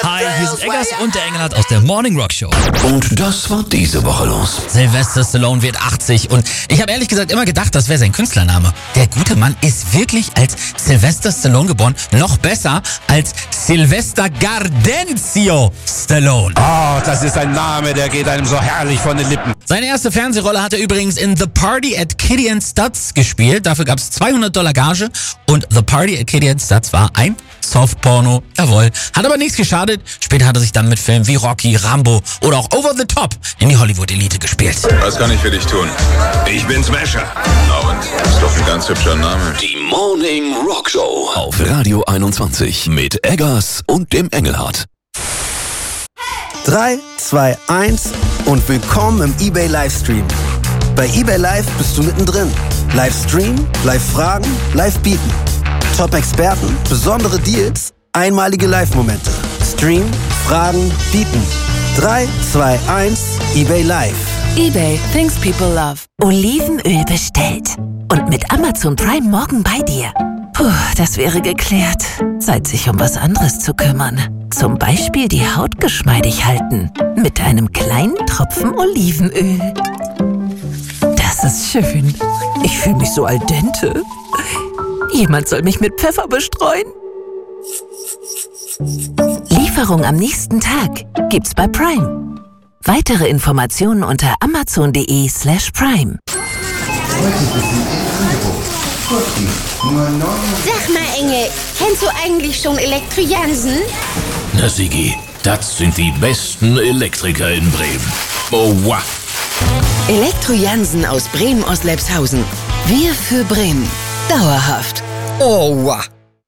Hi, hier sind Eggers und der Engelhardt aus der Morning Rock Show. Und das war diese Woche los. Sylvester Stallone wird 80 und ich habe ehrlich gesagt immer gedacht, das wäre sein Künstlername. Der gute Mann ist wirklich als Sylvester Stallone geboren, noch besser als Sylvester Gardenzio Stallone. Oh, das ist ein Name, der geht einem so herrlich von den Lippen. Seine erste Fernsehrolle hat er übrigens in The Party at Kitty and Studs gespielt. Dafür gab es $200 Gage und The Party at Kitty and Studs war ein Softporno, jawohl. Hat aber nichts geschadet. Später hat er sich dann mit Filmen wie Rocky, Rambo oder auch Over the Top in die Hollywood-Elite gespielt. Was kann ich für dich tun? Ich bin Smasher. Na und? Ist doch ein ganz hübscher Name. Die Morning Rock Show auf Radio 21 mit Eggers und dem Engelhardt. 3, 2, 1 und willkommen im eBay Livestream. Bei eBay Live bist du mittendrin. Livestream, Live-Fragen, Live-Bieten. Top-Experten, besondere Deals, einmalige Live-Momente. Stream, Fragen, Bieten. 3, 2, 1, eBay Live. eBay, things people love. Olivenöl bestellt. Und mit Amazon Prime morgen bei dir. Puh, das wäre geklärt. Zeit, sich um was anderes zu kümmern. Zum Beispiel die Haut geschmeidig halten. Mit einem kleinen Tropfen Olivenöl. Das ist schön. Ich fühle mich so al dente. Jemand soll mich mit Pfeffer bestreuen. Lieferung am nächsten Tag gibt's bei Prime. Weitere Informationen unter amazon.de/prime. Sag mal, Engel, kennst du eigentlich schon Elektro Jansen? Na Sigi, das sind die besten Elektriker in Bremen. Oh, wow. Elektro Jansen aus Bremen-Ostlepshausen. Wir für Bremen. Dauerhaft. Oh, wow.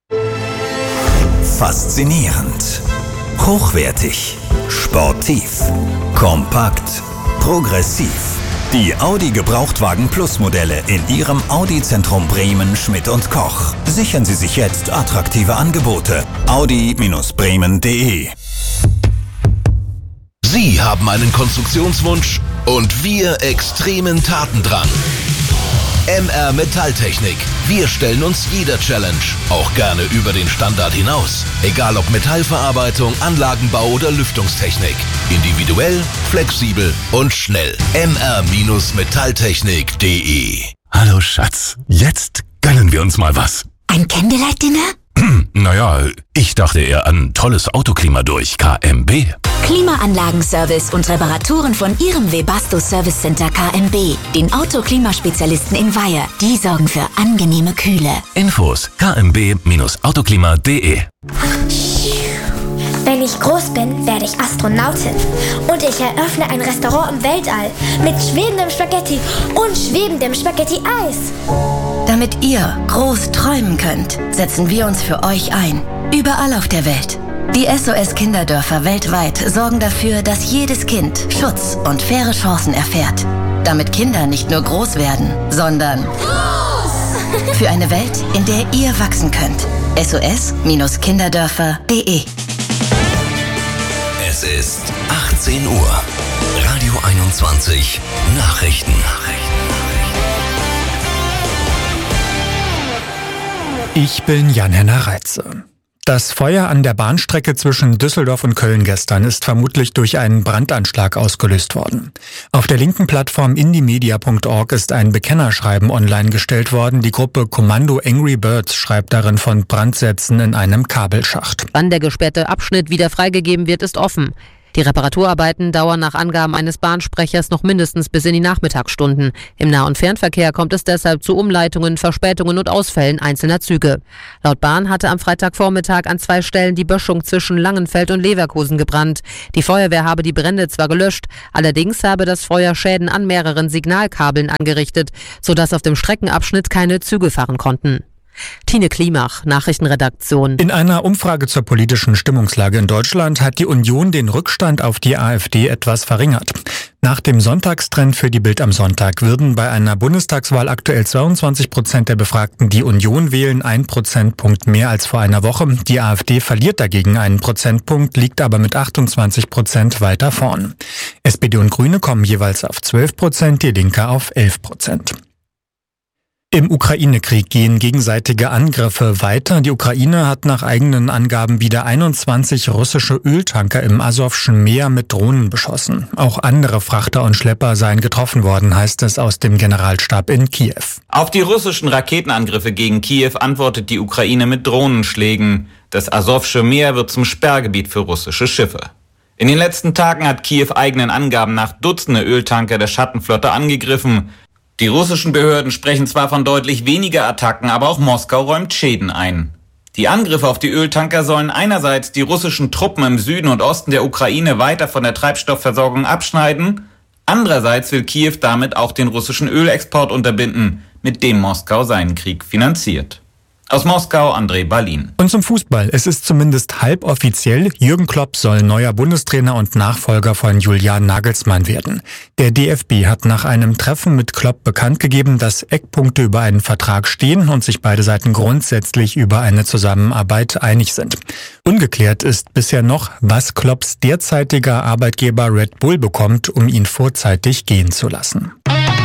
Faszinierend, hochwertig, sportiv, kompakt, progressiv. Die Audi Gebrauchtwagen Plus Modelle in Ihrem Audi-Zentrum Bremen, Schmidt & Koch. Sichern Sie sich jetzt attraktive Angebote. Audi-Bremen.de. Sie haben einen Konstruktionswunsch und wir extremen Tatendrang. MR Metalltechnik. Wir stellen uns jeder Challenge, auch gerne über den Standard hinaus. Egal ob Metallverarbeitung, Anlagenbau oder Lüftungstechnik. Individuell, flexibel und schnell. mr-metalltechnik.de. Hallo Schatz, jetzt gönnen wir uns mal was. Ein Candlelight-Dinner? Naja, ich dachte eher an tolles Autoklima durch KMB. Klimaanlagenservice und Reparaturen von Ihrem Webasto Service Center KMB, den Autoklimaspezialisten in Weiher. Die sorgen für angenehme Kühle. Infos kmb-autoklima.de. Wenn ich groß bin, werde ich Astronautin. Und ich eröffne ein Restaurant im Weltall mit schwebendem Spaghetti und schwebendem Spaghetti-Eis. Damit ihr groß träumen könnt, setzen wir uns für euch ein. Überall auf der Welt. Die SOS-Kinderdörfer weltweit sorgen dafür, dass jedes Kind Schutz und faire Chancen erfährt. Damit Kinder nicht nur groß werden, sondern groß! Für eine Welt, in der ihr wachsen könnt. SOS-Kinderdörfer.de. Es ist 18 Uhr. Radio 21 Nachrichten. Ich bin Jan-Henner Reitze. Das Feuer an der Bahnstrecke zwischen Düsseldorf und Köln gestern ist vermutlich durch einen Brandanschlag ausgelöst worden. Auf der linken Plattform indiemedia.org ist ein Bekennerschreiben online gestellt worden. Die Gruppe Kommando Angry Birds schreibt darin von Brandsätzen in einem Kabelschacht. Wann der gesperrte Abschnitt wieder freigegeben wird, ist offen. Die Reparaturarbeiten dauern nach Angaben eines Bahnsprechers noch mindestens bis in die Nachmittagsstunden. Im Nah- und Fernverkehr kommt es deshalb zu Umleitungen, Verspätungen und Ausfällen einzelner Züge. Laut Bahn hatte am Freitagvormittag an 2 Stellen die Böschung zwischen Langenfeld und Leverkusen gebrannt. Die Feuerwehr habe die Brände zwar gelöscht, allerdings habe das Feuer Schäden an mehreren Signalkabeln angerichtet, sodass auf dem Streckenabschnitt keine Züge fahren konnten. Tine Klimach, Nachrichtenredaktion. In einer Umfrage zur politischen Stimmungslage in Deutschland hat die Union den Rückstand auf die AfD etwas verringert. Nach dem Sonntagstrend für die Bild am Sonntag würden bei einer Bundestagswahl aktuell 22% der Befragten die Union wählen, 1 Prozentpunkt mehr als vor einer Woche. Die AfD verliert dagegen einen Prozentpunkt, liegt aber mit 28% weiter vorn. SPD und Grüne kommen jeweils auf 12%, die Linke auf 11%. Im Ukraine-Krieg gehen gegenseitige Angriffe weiter. Die Ukraine hat nach eigenen Angaben wieder 21 russische Öltanker im Asowschen Meer mit Drohnen beschossen. Auch andere Frachter und Schlepper seien getroffen worden, heißt es aus dem Generalstab in Kiew. Auf die russischen Raketenangriffe gegen Kiew antwortet die Ukraine mit Drohnenschlägen. Das Asowsche Meer wird zum Sperrgebiet für russische Schiffe. In den letzten Tagen hat Kiew eigenen Angaben nach Dutzende Öltanker der Schattenflotte angegriffen. Die russischen Behörden sprechen zwar von deutlich weniger Attacken, aber auch Moskau räumt Schäden ein. Die Angriffe auf die Öltanker sollen einerseits die russischen Truppen im Süden und Osten der Ukraine weiter von der Treibstoffversorgung abschneiden, andererseits will Kiew damit auch den russischen Ölexport unterbinden, mit dem Moskau seinen Krieg finanziert. Aus Moskau, André Balin. Und zum Fußball. Es ist zumindest halboffiziell, Jürgen Klopp soll neuer Bundestrainer und Nachfolger von Julian Nagelsmann werden. Der DFB hat nach einem Treffen mit Klopp bekannt gegeben, dass Eckpunkte über einen Vertrag stehen und sich beide Seiten grundsätzlich über eine Zusammenarbeit einig sind. Ungeklärt ist bisher noch, was Klopps derzeitiger Arbeitgeber Red Bull bekommt, um ihn vorzeitig gehen zu lassen.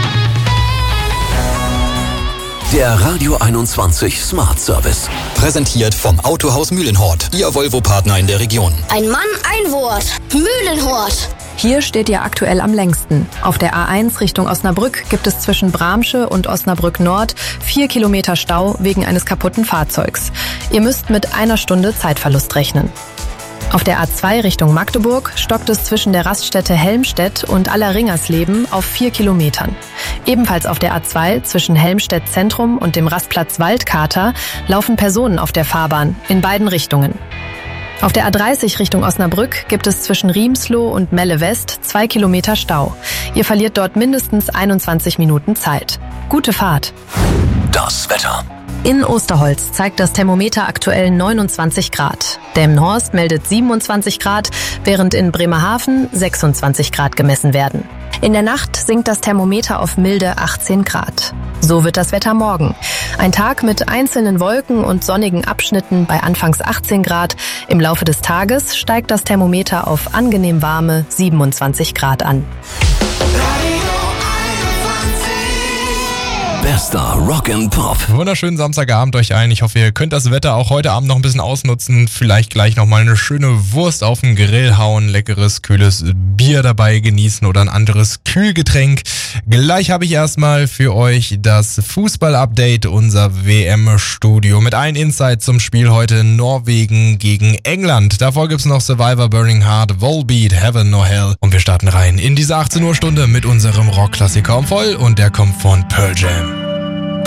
Der Radio 21 Smart Service. Präsentiert vom Autohaus Mühlenhort, Ihr Volvo-Partner in der Region. Ein Mann, ein Wort. Mühlenhort. Hier steht ihr aktuell am längsten. Auf der A1 Richtung Osnabrück gibt es zwischen Bramsche und Osnabrück Nord 4 Kilometer Stau wegen eines kaputten Fahrzeugs. Ihr müsst mit 1 Stunde Zeitverlust rechnen. Auf der A2 Richtung Magdeburg stockt es zwischen der Raststätte Helmstedt und Allerringersleben auf 4 Kilometern. Ebenfalls auf der A2 zwischen Helmstedt Zentrum und dem Rastplatz Waldkater laufen Personen auf der Fahrbahn in beiden Richtungen. Auf der A30 Richtung Osnabrück gibt es zwischen Riemsloh und Melle West 2 Kilometer Stau. Ihr verliert dort mindestens 21 Minuten Zeit. Gute Fahrt. Das Wetter. In Osterholz zeigt das Thermometer aktuell 29 Grad. Delmenhorst meldet 27 Grad, während in Bremerhaven 26 Grad gemessen werden. In der Nacht sinkt das Thermometer auf milde 18 Grad. So wird das Wetter morgen. Ein Tag mit einzelnen Wolken und sonnigen Abschnitten bei anfangs 18 Grad. Im Laufe des Tages steigt das Thermometer auf angenehm warme 27 Grad an. Bester Rock and Pop. Wunderschönen Samstagabend euch allen. Ich hoffe, ihr könnt das Wetter auch heute Abend noch ein bisschen ausnutzen. Vielleicht gleich nochmal eine schöne Wurst auf den Grill hauen, leckeres, kühles Bier dabei genießen oder ein anderes Kühlgetränk. Gleich habe ich erstmal für euch das Fußball-Update, unser WM-Studio mit allen Insights zum Spiel heute Norwegen gegen England. Davor gibt's noch Survivor, Burning Heart, Volbeat, Heaven or Hell. Und wir starten rein in diese 18 Uhr Stunde mit unserem Rockklassiker um voll und der kommt von Pearl Jam.